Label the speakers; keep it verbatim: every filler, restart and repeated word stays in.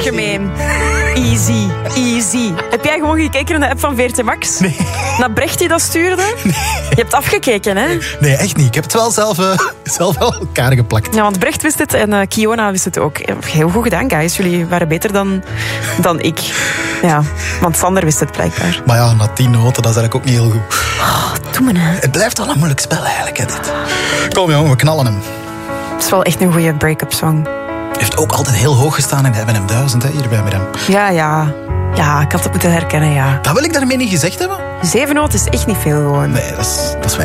Speaker 1: gemeen. Easy, easy. Heb jij gewoon gekeken naar de app van V R T Max?
Speaker 2: Nee.
Speaker 1: Naar Brecht die dat stuurde? Nee. Je hebt afgekeken, hè?
Speaker 2: Nee, echt niet. Ik heb het wel zelf, uh, zelf wel elkaar geplakt.
Speaker 1: Ja, want Brecht wist het en uh, Kiona wist het ook. Heel goed gedaan, guys. Jullie waren beter dan, dan ik. Ja, want Sander wist het blijkbaar.
Speaker 2: Maar ja, na tien noten, dat is eigenlijk ook niet heel goed.
Speaker 1: Oh, doe me, hè.
Speaker 2: Het blijft wel een moeilijk spel eigenlijk, hè, dit. Kom jongen, we knallen hem.
Speaker 1: Het is wel echt een goede break-up song.
Speaker 2: Heeft ook altijd heel hoog gestaan in de M M duizend, hè, hier bij Mirjam.
Speaker 1: Ja, ja. Ja, ik had het moeten herkennen, ja.
Speaker 2: Dat wil ik daarmee niet gezegd hebben.
Speaker 1: Zeven noten is echt niet veel gewoon.
Speaker 2: Nee, dat is, dat is weinig.